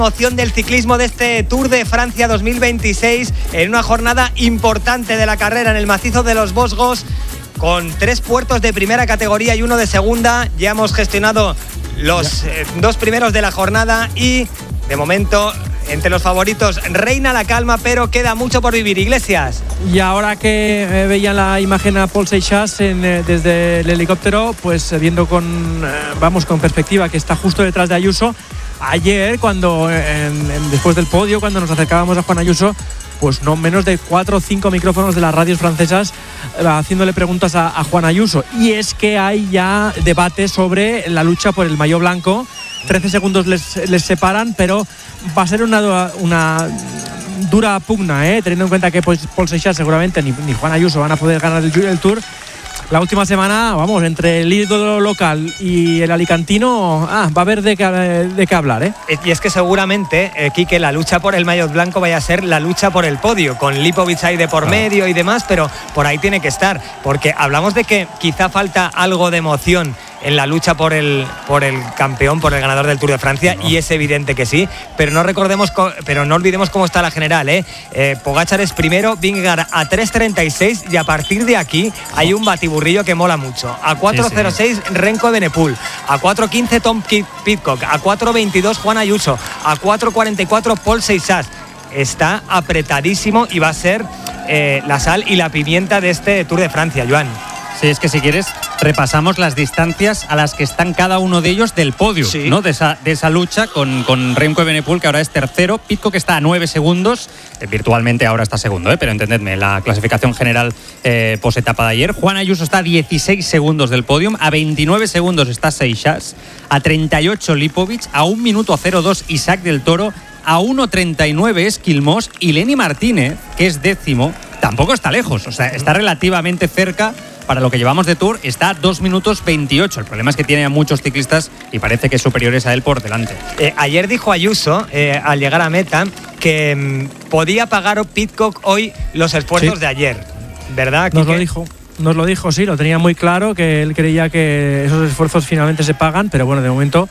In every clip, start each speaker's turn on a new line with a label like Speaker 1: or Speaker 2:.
Speaker 1: Emoción del ciclismo de este Tour de Francia 2026 en una jornada importante de la carrera en el macizo de los Vosgos, con 3 puertos de primera categoría y 1 de segunda. Ya hemos gestionado los 2 primeros de la jornada y de momento entre los favoritos reina la calma, pero queda mucho por vivir. Iglesias.
Speaker 2: Y ahora que veía la imagen a Paul Seixas desde el helicóptero, pues viendo con perspectiva que está justo detrás de Ayuso. Ayer, cuando después del podio, cuando nos acercábamos a Juan Ayuso, pues no menos de 4 o 5 micrófonos de las radios francesas haciéndole preguntas a Juan Ayuso. Y es que hay ya debate sobre la lucha por el maillot blanco. 13 segundos les separan, pero va a ser una dura pugna, teniendo en cuenta que pues, Paul Seixas seguramente ni Juan Ayuso van a poder ganar el Tour. La última semana, entre el ídolo local y el alicantino, va a haber de qué hablar,
Speaker 1: Y es que seguramente, Quique, la lucha por el maillot blanco vaya a ser la lucha por el podio, con Lipovic ahí de por medio y demás, pero por ahí tiene que estar, porque hablamos de que quizá falta algo de emoción en la lucha por el campeón, por el ganador del Tour de Francia, y es evidente que sí, pero no olvidemos cómo está la general, Pogačar es primero, Vingegaard a 3.36 y a partir de aquí hay un batiburrillo que mola mucho. A 4.06 Renko Evenepoel, a 4.15 Tom Pidcock, a 4.22 Juan Ayuso, a 4.44 Paul Seixas. Está apretadísimo y va a ser la sal y la pimienta de este Tour de Francia, Joan.
Speaker 3: Sí, es que si quieres repasamos las distancias a las que están cada uno de ellos del podio, sí, ¿no? De esa lucha con Remco Evenepoel, que ahora es tercero, Pidcock está a 9 segundos, virtualmente ahora está segundo, pero entendedme, la clasificación general post etapa de ayer. Juan Ayuso está a 16 segundos del podium, a 29 segundos está Seixas, a 38 Lipovic, a 1 minuto 02 Isaac del Toro, a 1.39 es Quilmós, y Lenny Martínez, que es décimo, tampoco está lejos, o sea, está relativamente cerca. Para lo que llevamos de Tour está a 2 minutos 28. El problema es que tiene a muchos ciclistas y parece que superiores a él por delante.
Speaker 1: Ayer dijo Ayuso, al llegar a meta, que podía pagar Pidcock hoy los esfuerzos de ayer, ¿verdad?
Speaker 2: Nos lo dijo, sí, lo tenía muy claro, que él creía que esos esfuerzos finalmente se pagan, pero bueno, de momento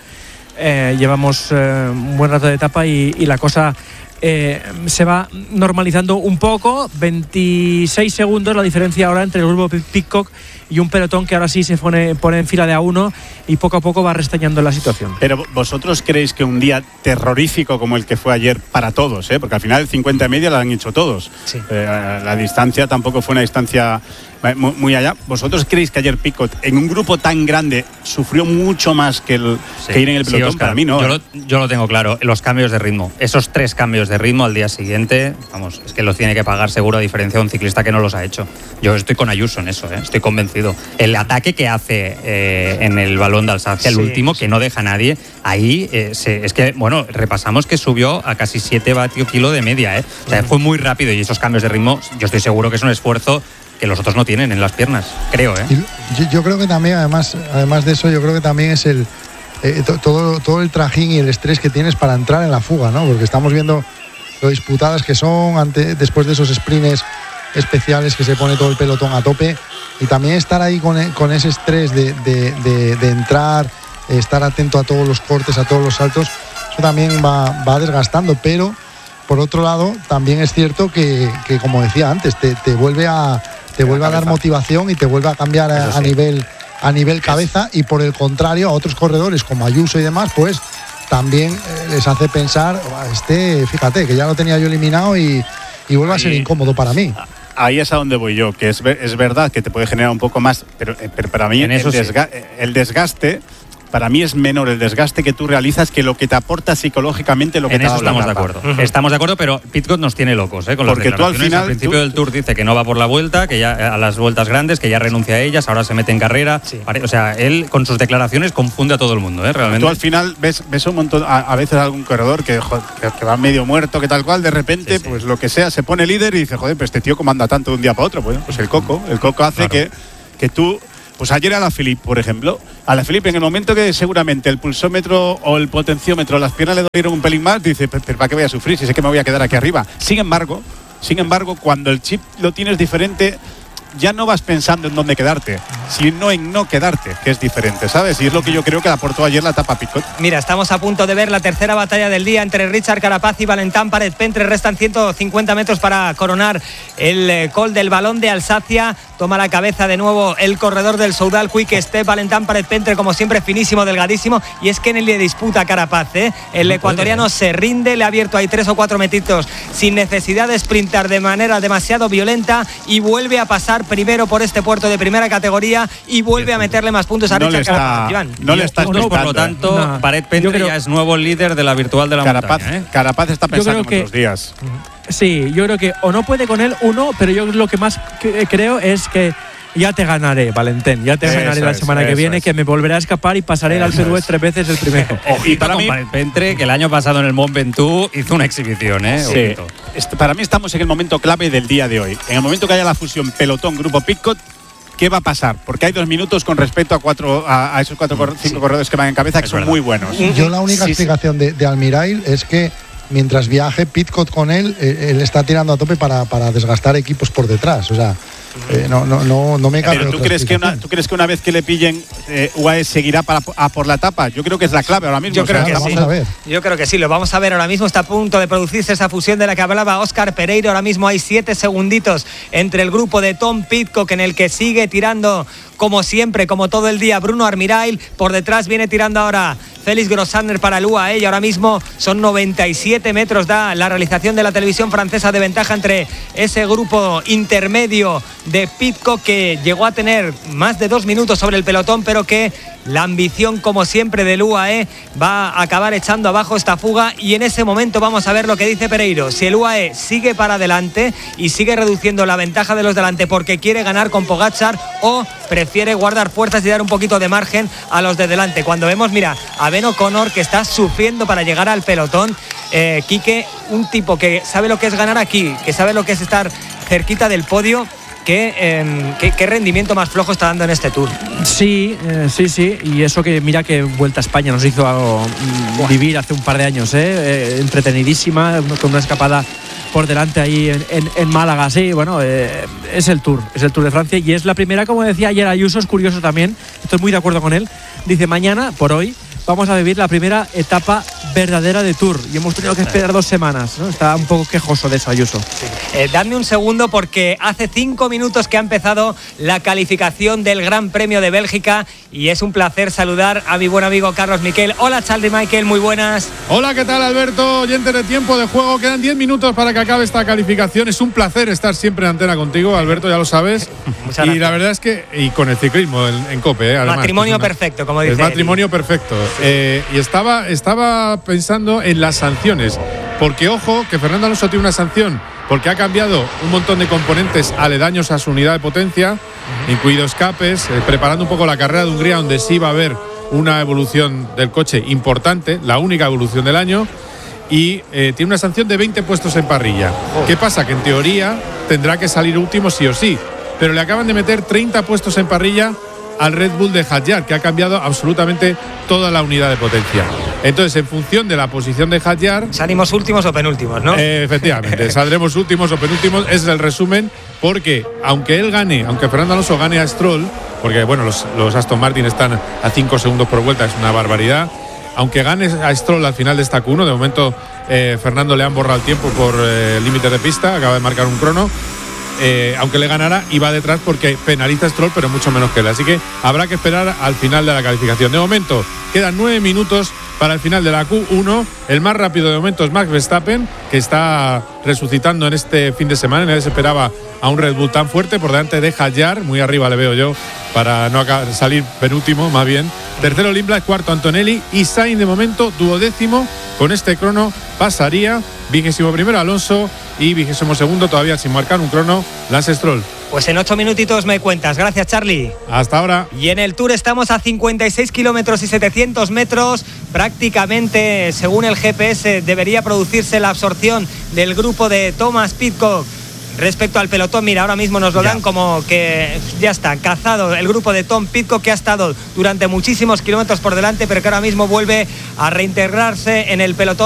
Speaker 2: llevamos un buen rato de etapa y la cosa se va normalizando un poco. 26 segundos la diferencia ahora entre el grupo Pidcock y un pelotón que ahora sí se pone en fila de a uno y poco a poco va restañando la situación.
Speaker 4: Pero vosotros creéis que un día terrorífico como el que fue ayer para todos, porque al final el 50 y media lo han hecho todos, sí. La distancia tampoco fue una distancia muy allá. ¿Vosotros creéis que ayer Pidcock en un grupo tan grande sufrió mucho más que ir en el pelotón? Sí, Oscar, para mí no.
Speaker 3: Yo lo tengo claro, los cambios de ritmo, esos 3 cambios de ritmo al día siguiente, vamos, es que los tiene que pagar seguro, a diferencia de un ciclista que no los ha hecho. Yo estoy con Ayuso en eso, estoy convencido. El ataque que hace en el balón de Alsacia, el último, que no deja a nadie, ahí es que, bueno, repasamos que subió a casi 7 vatios kilo de media, O sea, fue muy rápido, y esos cambios de ritmo, yo estoy seguro que es un esfuerzo que los otros no tienen en las piernas, creo,
Speaker 5: Yo creo que también, además de eso, yo creo que también es todo el trajín y el estrés que tienes para entrar en la fuga, ¿no? Porque estamos viendo lo disputadas que son después de esos sprints especiales que se pone todo el pelotón a tope, y también estar ahí con ese estrés de entrar, estar atento a todos los cortes, a todos los saltos, eso también va desgastando, pero por otro lado también es cierto que como decía antes, te vuelve a dar motivación y te vuelve a cambiar a nivel cabeza, y por el contrario a otros corredores como Ayuso y demás, pues también les hace pensar, fíjate que ya lo tenía yo eliminado y vuelve a ser incómodo para mí.
Speaker 4: Ahí es a donde voy yo, que es verdad que te puede generar un poco más, pero para mí el desgaste, para mí es menor el desgaste que tú realizas que lo que te aporta psicológicamente lo que
Speaker 3: en
Speaker 4: te
Speaker 3: eso estamos de acuerdo. Estamos de acuerdo, pero Pidcock nos tiene locos, con las declaraciones. Tú al final, principio del Tour dice que no va por la vuelta, que ya a las vueltas grandes, que ya renuncia a ellas, ahora se mete en carrera. Sí. O sea, él con sus declaraciones confunde a todo el mundo, realmente.
Speaker 4: Tú al final ves un montón, a veces algún corredor que va medio muerto, que tal cual, de repente, pues lo que sea, se pone líder y dice, joder, pero este tío cómo anda tanto de un día para otro. Bueno, pues el coco hace que tú. Pues ayer Alaphilippe, por ejemplo, Alaphilippe en el momento que seguramente el pulsómetro o el potenciómetro, las piernas le dolieron un pelín más, dice, pero ¿para qué voy a sufrir si sé que me voy a quedar aquí arriba? Sin embargo, cuando el chip lo tienes diferente, ya no vas pensando en dónde quedarte, sino en no quedarte, que es diferente, ¿sabes? Y es lo que yo creo que aportó ayer la etapa Pidcock.
Speaker 1: Mira, estamos a punto de ver la tercera batalla del día entre Richard Carapaz y Valentin Paret-Pentre. Restan 150 metros para coronar el Col del Balón de Alsacia. Toma la cabeza de nuevo el corredor del Soudal Quick Step, Valentin Paret-Pentre, como siempre, finísimo, delgadísimo. Y es que en él le disputa Carapaz, ¿eh? El ecuatoriano se rinde, le ha abierto ahí 3 o 4 metitos sin necesidad de sprintar de manera demasiado violenta y vuelve a pasar primero por este puerto de primera categoría y vuelve a meterle más puntos a Richard Carapaz.
Speaker 4: No le está
Speaker 3: por lo tanto, Paret-Pentre ya es nuevo líder de la virtual de la montaña, ¿eh?
Speaker 4: Carapaz está pensando en otros días.
Speaker 2: Sí, yo creo que o no puede con él uno, pero yo lo que más creo es que ya te ganaré, Valentín, ya te ganaré la semana que viene, que me volveré a escapar y pasaré el Alpe d'Huez 3 veces el primero.
Speaker 3: Y para mí, Paret-Pentre, que el año pasado en el Mont Ventoux hizo una exhibición, ¿eh?
Speaker 4: Sí. Para mí estamos en el momento clave del día de hoy. En el momento que haya la fusión pelotón-grupo Pidcock, ¿qué va a pasar? Porque hay 2 minutos con respecto a esos 5 corredores que van en cabeza, que son muy buenos.
Speaker 5: Yo la única explicación de Almirail es que mientras viaje Pidcock con él, él está tirando a tope para desgastar equipos por detrás. O sea, no me cabe.
Speaker 4: Pero ¿tú crees que una vez que le pillen, UAE seguirá por la etapa? Yo creo que es la clave ahora mismo.
Speaker 1: Yo creo que sí. Yo creo que sí, lo vamos a ver ahora mismo. Está a punto de producirse esa fusión de la que hablaba Óscar Pereiro. Ahora mismo hay 7 segunditos entre el grupo de Tom Pidcock, en el que sigue tirando como siempre, como todo el día, Bruno Almirail. Por detrás viene tirando ahora Félix Grossander para el UAE, y ahora mismo son 97 metros, da la realización de la televisión francesa, de ventaja entre ese grupo intermedio de Pidcock, que llegó a tener más de 2 minutos sobre el pelotón, pero que la ambición, como siempre, del UAE va a acabar echando abajo esta fuga. Y en ese momento vamos a ver lo que dice Pereiro. Si el UAE sigue para adelante y sigue reduciendo la ventaja de los delante porque quiere ganar con Pogačar, o prefiere guardar fuerzas y dar un poquito de margen a los de delante. Cuando vemos, mira, a Ben O'Connor, que está sufriendo para llegar al pelotón, Quique, un tipo que sabe lo que es ganar aquí, que sabe lo que es estar cerquita del podio. ¿Qué rendimiento más flojo está dando en este Tour?
Speaker 2: Sí. Y eso que mira que Vuelta a España nos hizo vivir hace un par de años, entretenidísima, con una escapada por delante ahí en Málaga. Sí, bueno, es el Tour de Francia, y es la primera, como decía ayer Ayuso, es curioso también, estoy muy de acuerdo con él. Dice, mañana, por hoy, vamos a vivir la primera etapa verdadera de Tour, y hemos tenido que esperar 2 semanas, ¿no? Está un poco quejoso de eso, Ayuso.
Speaker 1: Sí. Dadme un segundo, porque hace 5 minutos que ha empezado la calificación del Gran Premio de Bélgica, y es un placer saludar a mi buen amigo Carlos Miquel. Hola, Charlie Michael, muy buenas.
Speaker 6: Hola, ¿qué tal, Alberto? Oyentes de Tiempo de Juego, quedan 10 minutos para que acabe esta calificación. Es un placer estar siempre en antena contigo, Alberto, ya lo sabes.
Speaker 1: Muchas gracias.
Speaker 6: Y la verdad es que, y con el ciclismo en COPE, además.
Speaker 1: Matrimonio perfecto, como dice.
Speaker 6: El matrimonio perfecto. Y estaba pensando en las sanciones, porque ojo, que Fernando Alonso tiene una sanción porque ha cambiado un montón de componentes aledaños a su unidad de potencia, incluido escapes, preparando un poco la carrera de Hungría, donde sí va a haber una evolución del coche importante, la única evolución del año, y tiene una sanción de 20 puestos en parrilla. ¿Qué pasa? Que en teoría tendrá que salir último sí o sí, pero le acaban de meter 30 puestos en parrilla al Red Bull de Hadjar, que ha cambiado absolutamente toda la unidad de potencia. Entonces, en función de la posición de Hadjar,
Speaker 1: salimos últimos o penúltimos, ¿no?
Speaker 6: Efectivamente, saldremos últimos o penúltimos, ese es el resumen, porque aunque Fernando Alonso gane a Stroll, porque bueno, los Aston Martin están a 5 segundos por vuelta, es una barbaridad. Aunque gane a Stroll al final de esta Q1, de momento Fernando le han borrado el tiempo por límite de pista, acaba de marcar un crono. Aunque le ganara, y va detrás porque penaliza a Stroll, pero mucho menos que él. Así que habrá que esperar al final de la calificación. De momento, quedan 9 minutos para el final de la Q1. El más rápido de momento es Max Verstappen, que está resucitando en este fin de semana. Nadie se esperaba a un Red Bull tan fuerte. Por delante de Hadjar, muy arriba le veo yo, para no salir penúltimo, más bien. Tercero Lindblad, cuarto Antonelli, y Sainz de momento duodécimo. Con este crono pasaría. 21º Alonso y 22º todavía sin marcar un crono Lance Stroll.
Speaker 1: Pues en 8 minutitos me cuentas. Gracias, Charlie.
Speaker 6: Hasta ahora.
Speaker 1: Y en el Tour estamos a 56 kilómetros y 700 metros. Prácticamente, según el GPS, debería producirse la absorción del grupo de Thomas Pidcock respecto al pelotón. Mira, ahora mismo nos lo dan como que ya está cazado el grupo de Tom Pidcock, que ha estado durante muchísimos kilómetros por delante, pero que ahora mismo vuelve a reintegrarse en el pelotón.